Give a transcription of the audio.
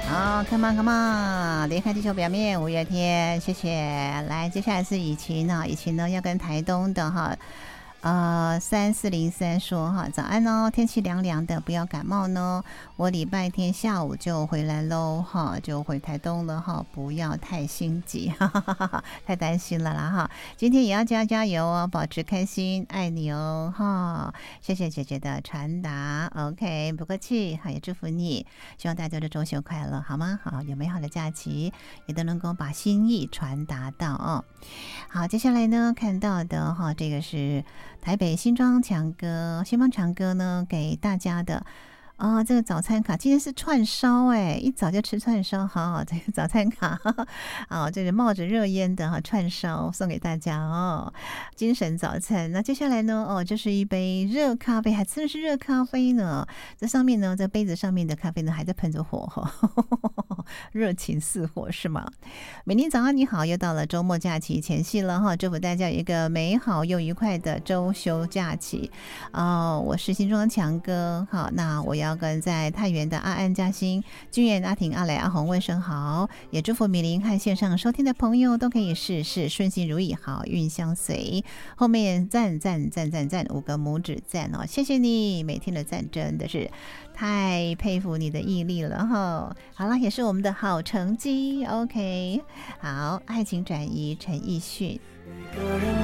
好 ，Come on，Come on，离开地球表面，五月天，谢谢。来，接下来是以晴啊，以晴呢要跟台东的哈。3403说哈，早安哦，天气凉凉的，不要感冒呢。我礼拜天下午就回来喽哈，就回台东了哈，不要太心急，哈哈哈哈，太担心了啦哈。今天也要加油哦，保持开心，爱你哦哈。谢谢姐姐的传达 ，OK， 不客气，好，也祝福你，希望大家的中秋快乐，好吗？好，有美好的假期，也都能够把心意传达到哦。好，接下来呢，看到的哈，这个是台北新庄强哥，新邦强哥呢给大家的这个早餐卡今天是串烧一早就吃串烧，好，这个早餐卡这个冒着热烟的串烧送给大家哦，精神早餐。那接下来呢这是一杯热咖啡，还真的是热咖啡呢，这上面呢，这杯子上面的咖啡呢还在喷着火热情似火是吗？每天早上你好，又到了周末假期前夕了哈，祝福大家有一个美好又愉快的周休假期我是新庄强哥，好，那我要跟在太原的阿安、嘉欣、君燕、阿婷、阿来、阿红问声好，也祝福米林和线上收听的朋友都可以事事顺心如意，好运相随。后面赞5个拇指赞哦，谢谢你每天的赞，真的是太佩服你的毅力了哈。好了，也是我们的好成绩 ，OK。好，爱情转移陈奕迅。 一个人